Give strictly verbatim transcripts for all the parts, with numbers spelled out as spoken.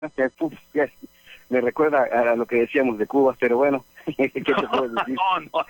Uf, ya, me recuerda a lo que decíamos de Cuba, pero bueno, ¿qué te puedo decir? No, no.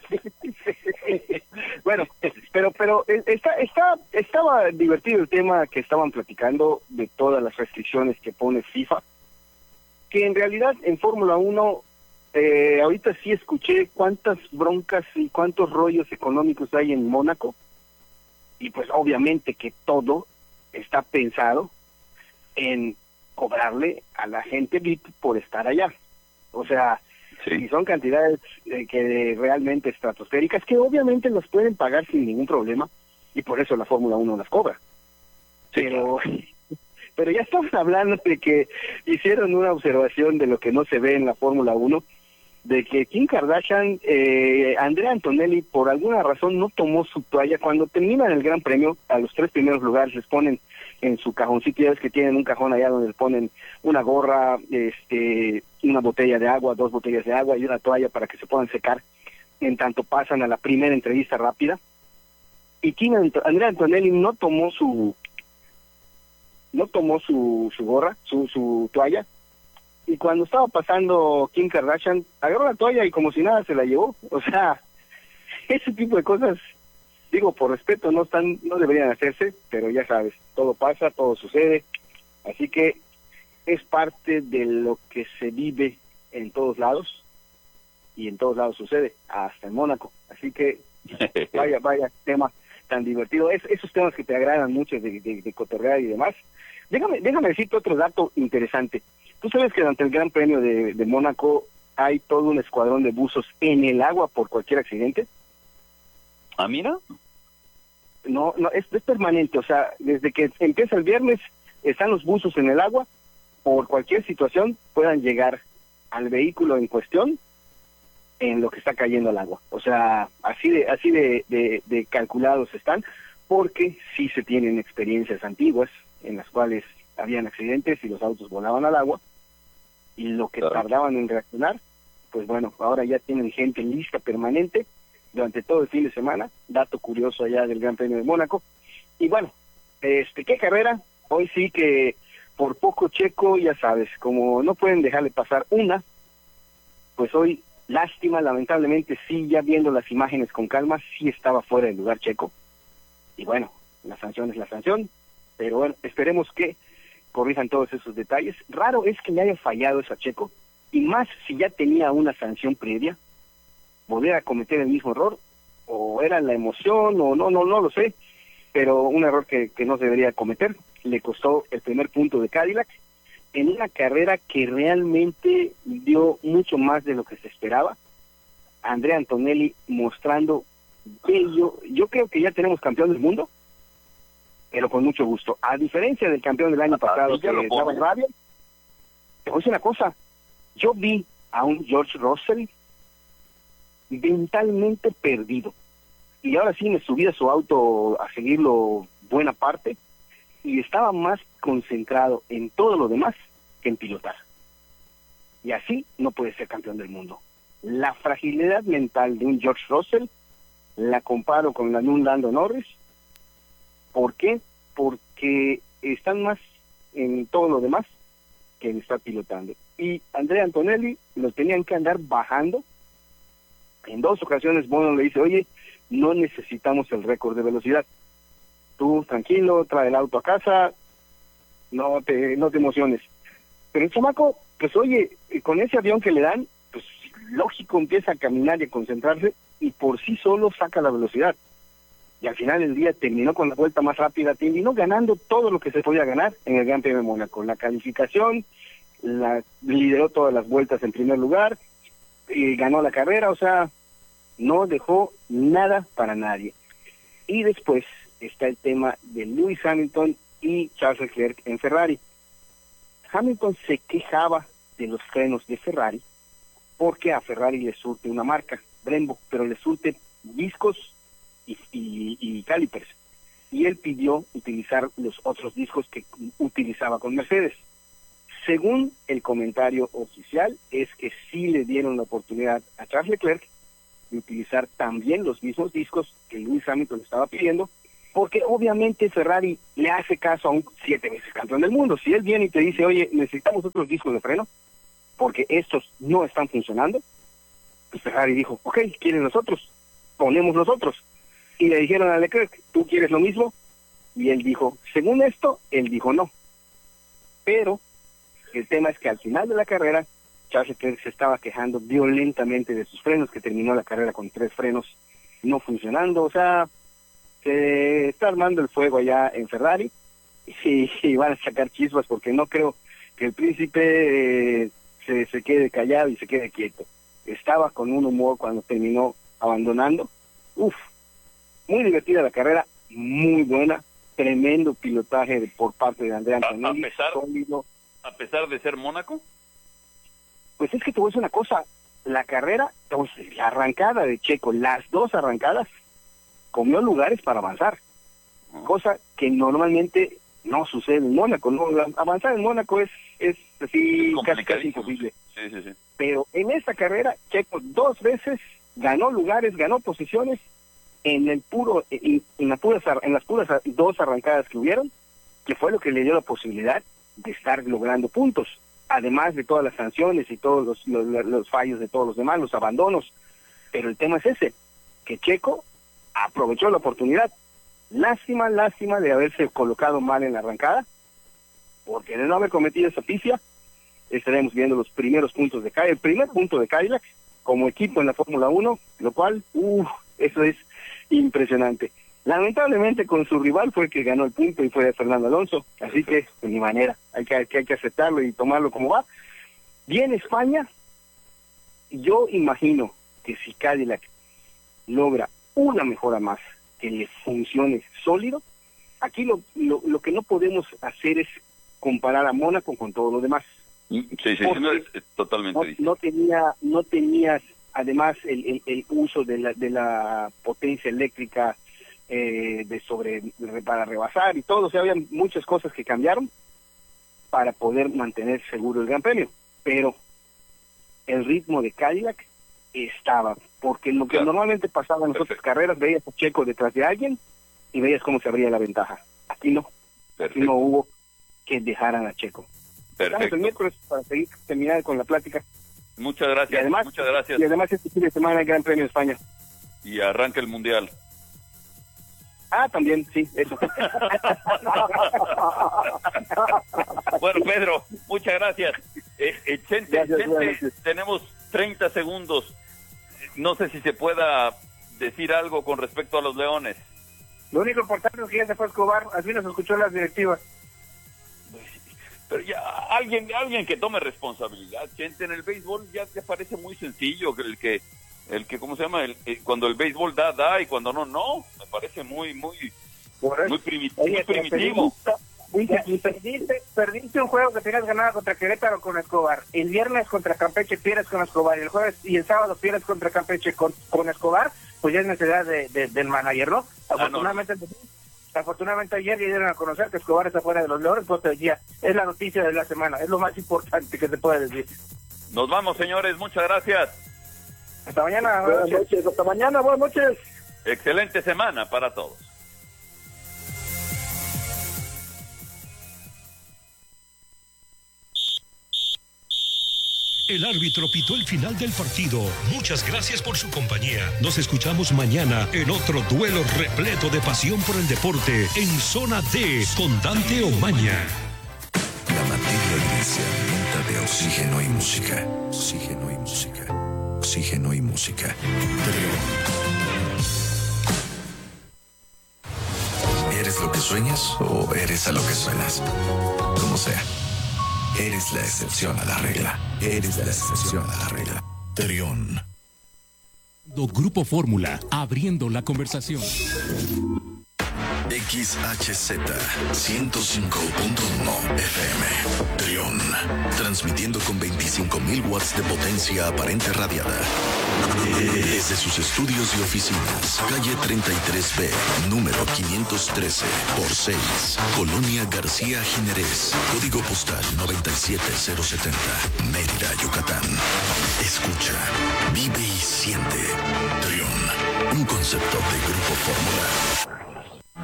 Bueno, pero pero está está estaba divertido el tema que estaban platicando de todas las restricciones que pone FIFA, que en realidad en Fórmula uno, eh, ahorita sí escuché cuántas broncas y cuántos rollos económicos hay en Mónaco, y pues obviamente que todo está pensado en cobrarle a la gente V I P por estar allá. O sea, sí. Y son cantidades eh, que realmente estratosféricas, que obviamente los pueden pagar sin ningún problema, y por eso la Fórmula uno las cobra. Sí, pero claro. Pero ya estamos hablando de que hicieron una observación de lo que no se ve en la Fórmula uno, de que Kim Kardashian, eh, Andrea Antonelli, por alguna razón no tomó su toalla. Cuando terminan el Gran Premio, a los tres primeros lugares les ponen en su cajoncito, ya ves que tienen un cajón allá donde les ponen una gorra, este, una botella de agua, dos botellas de agua y una toalla para que se puedan secar en tanto pasan a la primera entrevista rápida. Y Kim, Andrea Antonelli no tomó su no tomó su, su gorra, su, su toalla, y cuando estaba pasando Kim Kardashian, agarró la toalla y como si nada se la llevó. O sea, ese tipo de cosas, digo, por respeto, no están, no deberían hacerse, pero ya sabes, todo pasa, todo sucede, así que es parte de lo que se vive en todos lados, y en todos lados sucede, hasta en Mónaco. Así que, vaya, vaya tema tan divertido. Es, esos temas que te agradan mucho de, de, de cotorrear y demás. Déjame, déjame decirte otro dato interesante. ¿Tú sabes que durante el Gran Premio de, de Mónaco hay todo un escuadrón de buzos en el agua por cualquier accidente? ¿Ah, mira? No, no, es, es permanente. O sea, desde que empieza el viernes están los buzos en el agua, por cualquier situación puedan llegar al vehículo en cuestión en lo que está cayendo al agua. O sea, así de así de, de, de calculados están, porque sí se tienen experiencias antiguas en las cuales habían accidentes y los autos volaban al agua, y lo que claro. tardaban en reaccionar, pues bueno, ahora ya tienen gente lista permanente durante todo el fin de semana. Dato curioso allá del Gran Premio de Mónaco. Y bueno, este, qué carrera. Hoy sí que por poco Checo, ya sabes, como no pueden dejarle pasar una, pues hoy, lástima, lamentablemente, sí, ya viendo las imágenes con calma, sí estaba fuera del lugar Checo. Y bueno, la sanción es la sanción, pero bueno, esperemos que corrijan todos esos detalles. Raro es que le haya fallado eso a Checo, y más si ya tenía una sanción previa, volver a cometer el mismo error, o era la emoción, o no, no, no lo sé, pero un error que, que no se debería cometer. Le costó el primer punto de Cadillac, en una carrera que realmente dio mucho más de lo que se esperaba. Andrea Antonelli mostrando bello. Yo creo que ya tenemos campeón del mundo, pero con mucho gusto. A diferencia del campeón del año pasado, que daba rabia, te voy a decir una cosa, yo vi a un George Russell mentalmente perdido, y ahora sí me subí a su auto a seguirlo buena parte, y estaba más concentrado en todo lo demás que en pilotar. Y así no puede ser campeón del mundo. La fragilidad mental de un George Russell la comparo con la de un Lando Norris. ¿Por qué? Porque están más en todo lo demás que en estar pilotando. Y Andrea Antonelli lo tenían que andar bajando. En dos ocasiones Bono le dice, oye, no necesitamos el récord de velocidad. Tú tranquilo, trae el auto a casa, no te no te emociones. Pero el chamaco, pues oye, con ese avión que le dan, pues lógico, empieza a caminar y a concentrarse, y por sí solo saca la velocidad. Y al final del día terminó con la vuelta más rápida, terminó ganando todo lo que se podía ganar en el Gran Premio de Mónaco. La calificación, la lideró todas las vueltas en primer lugar, y ganó la carrera, o sea, no dejó nada para nadie. Y después está el tema de Lewis Hamilton y Charles Leclerc en Ferrari. Hamilton se quejaba de los frenos de Ferrari porque a Ferrari le surte una marca, Brembo, pero le surte discos y, y, y calipers, y él pidió utilizar los otros discos que utilizaba con Mercedes. Según el comentario oficial, es que sí le dieron la oportunidad a Charles Leclerc de utilizar también los mismos discos que Lewis Hamilton estaba pidiendo, porque obviamente Ferrari le hace caso a un siete veces campeón del mundo. Si él viene y te dice, oye, necesitamos otros discos de freno, porque estos no están funcionando, pues Ferrari dijo, ok, quieren los otros, ponemos los otros. Y le dijeron a Leclerc, ¿tú quieres lo mismo? Y él dijo, según esto, él dijo no. Pero el tema es que al final de la carrera, Charles Leclerc se estaba quejando violentamente de sus frenos, que terminó la carrera con tres frenos no funcionando. O sea, se está armando el fuego allá en Ferrari y, y van a sacar chispas, porque no creo que el príncipe eh, se, se quede callado y se quede quieto. Estaba con un humor cuando terminó abandonando. Uf, muy divertida la carrera, muy buena, tremendo pilotaje de, por parte de Andrea Antonelli. A, a pesar, sólido. a pesar de ser Mónaco. Pues es que te voy a decir una cosa, la carrera, entonces, la arrancada de Checo, las dos arrancadas, comió lugares para avanzar, uh-huh. cosa que normalmente no sucede en Mónaco. No, avanzar en Mónaco es, es así casi, casi imposible. Sí, sí, sí. Pero en esta carrera, Checo dos veces ganó lugares, ganó posiciones en el puro, en, en, la puras, en las puras dos arrancadas que hubieron, que fue lo que le dio la posibilidad de estar logrando puntos, además de todas las sanciones y todos los, los, los fallos de todos los demás, los abandonos. Pero el tema es ese, que Checo aprovechó la oportunidad. Lástima, lástima de haberse colocado mal en la arrancada, porque de no haber cometido esa pifia, estaremos viendo los primeros puntos de Cadillac, el primer punto de Cadillac como equipo en la Fórmula uno, lo cual, uff, eso es impresionante. Lamentablemente con su rival fue el que ganó el punto y fue Fernando Alonso, así que de ni manera, hay que, hay que aceptarlo y tomarlo como va. Bien España, yo imagino que si Cadillac logra una mejora más, que le funcione sólido, aquí lo, lo, lo que no podemos hacer es comparar a Mónaco con todo lo demás. Sí, sí, sí, no, es, es totalmente no, distinto. No tenía, no tenías además el, el, el uso de la, de la potencia eléctrica eh, de sobre para rebasar y todo, o sea, había muchas cosas que cambiaron para poder mantener seguro el Gran Premio, pero el ritmo de Cadillac estaba, porque lo que claro. normalmente pasaba en las otras carreras, veías a Checo detrás de alguien y veías cómo se abría la ventaja. Aquí no, Perfecto. aquí no hubo que dejaran a Checo. Perfecto. Estamos el miércoles para seguir terminar con la plática. Muchas gracias. Y además, muchas gracias. Y además este fin de semana el Gran Premio de España. Y arranca el Mundial. Ah, también, sí, eso. Bueno, Pedro, muchas gracias. Eh, eh, Chente, gracias, Chente gracias. Tenemos treinta segundos. No sé si se pueda decir algo con respecto a los Leones. Lo único importante es que ya se fue Escobar, así nos escuchó las directivas. Pero ya alguien alguien que tome responsabilidad, gente. En el béisbol ya te parece muy sencillo el que el que cómo se llama el, el, cuando el béisbol da da y cuando no no, me parece muy muy muy, primit Oye, muy primitivo. Perdiste, perdiste un juego que tenías ganado contra Querétaro con Escobar, el viernes contra Campeche pierdes con Escobar, y el jueves y el sábado pierdes contra Campeche con, con Escobar, pues ya es necesidad de, de, del manager, ¿no? Afortunadamente ah, no. Afortunadamente ayer ya dieron a conocer que Escobar está fuera de los Leones, pues te decía, es la noticia de la semana, es lo más importante que se puede decir. Nos vamos, señores, muchas gracias. Hasta mañana. Buenas, buenas noches. noches, hasta mañana, buenas noches. Excelente semana para todos. El árbitro pitó el final del partido. Muchas gracias por su compañía. Nos escuchamos mañana en otro duelo repleto de pasión por el deporte en Zona D con Dante Omaña. La materia gris se alimenta de oxígeno y música. Oxígeno y música. Oxígeno y música. ¿Eres lo que sueñas o eres a lo que suenas? Como sea. Eres la excepción a la regla. Eres la excepción a la regla. Trión. Grupo Fórmula, abriendo la conversación. X H Z ciento cinco punto uno F M. Trión. Transmitiendo con veinticinco mil watts de potencia aparente radiada. Desde sus estudios y oficinas. Calle treinta y tres B, número quinientos trece por seis. Colonia García Jiménez. Código postal noventa y siete cero setenta. Mérida, Yucatán. Escucha, vive y siente. Trión. Un concepto de Grupo Fórmula.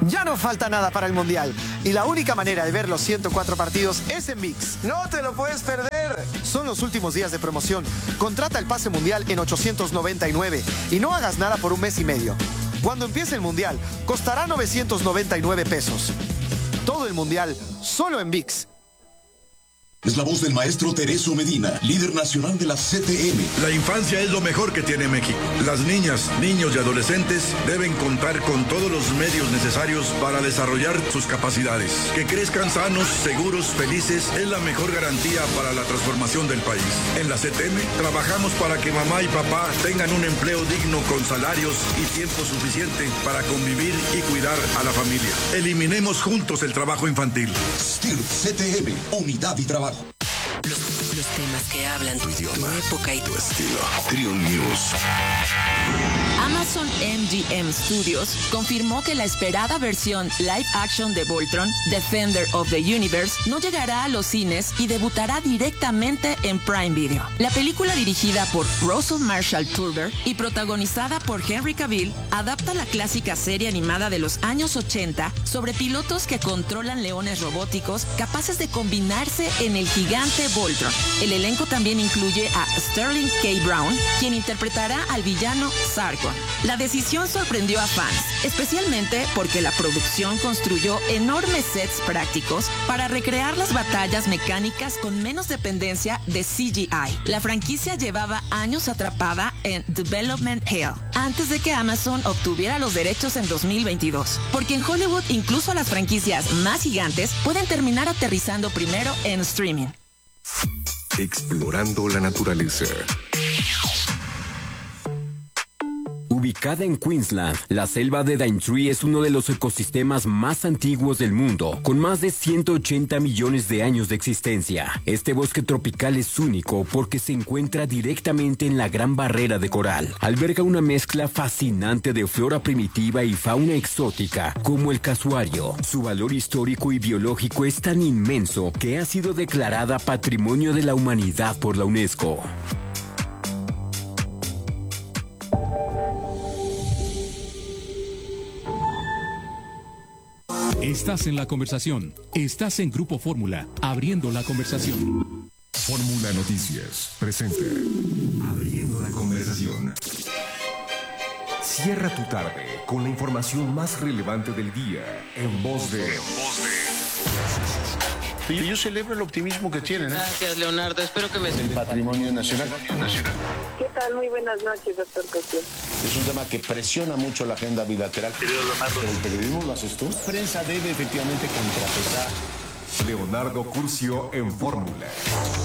Ya no falta nada para el Mundial y la única manera de ver los ciento cuatro partidos es en ViX. ¡No te lo puedes perder! Son los últimos días de promoción. Contrata el pase Mundial en ochocientos noventa y nueve y no hagas nada por un mes y medio. Cuando empiece el Mundial, costará novecientos noventa y nueve pesos. Todo el Mundial, solo en ViX. Es la voz del maestro Tereso Medina, líder nacional de la C T M. La infancia es lo mejor que tiene México. Las niñas, niños y adolescentes deben contar con todos los medios necesarios para desarrollar sus capacidades. Que crezcan sanos, seguros, felices es la mejor garantía para la transformación del país. En la C T M trabajamos para que mamá y papá tengan un empleo digno con salarios y tiempo suficiente para convivir y cuidar a la familia. Eliminemos juntos el trabajo infantil. S T I R C T M, unidad y trabajo. Los, los temas que hablan tu idioma, tu época y tu estilo. Trion News. Amazon M G M Studios confirmó que la esperada versión live action de Voltron, Defender of the Universe, no llegará a los cines y debutará directamente en Prime Video. La película, dirigida por Russell Marshall Turber y protagonizada por Henry Cavill, adapta la clásica serie animada de los años ochenta sobre pilotos que controlan leones robóticos capaces de combinarse en el gigante Voltron. El elenco también incluye a Sterling K. Brown, quien interpretará al villano Sarkon. La decisión sorprendió a fans, especialmente porque la producción construyó enormes sets prácticos para recrear las batallas mecánicas con menos dependencia de C G I. La franquicia llevaba años atrapada en Development Hell, antes de que Amazon obtuviera los derechos en dos mil veintidós, porque en Hollywood incluso las franquicias más gigantes pueden terminar aterrizando primero en streaming. Explorando la naturaleza. Ubicada en Queensland, la selva de Daintree es uno de los ecosistemas más antiguos del mundo, con más de ciento ochenta millones de años de existencia. Este bosque tropical es único porque se encuentra directamente en la Gran Barrera de Coral. Alberga una mezcla fascinante de flora primitiva y fauna exótica, como el casuario. Su valor histórico y biológico es tan inmenso que ha sido declarada Patrimonio de la Humanidad por la UNESCO. Estás en la conversación. Estás en Grupo Fórmula, abriendo la conversación. Fórmula Noticias presenta Abriendo la conversación. Cierra tu tarde con la información más relevante del día en voz de... En voz de... Y yo celebro el optimismo que tienen. ¿eh? Gracias, Leonardo. Espero que me... El patrimonio nacional. nacional. ¿Qué tal? Muy buenas noches, doctor Cosío. Es un tema que presiona mucho la agenda bilateral. Pero el periodismo lo haces tú. La prensa debe efectivamente contrapesar. Leonardo Curcio en Fórmula.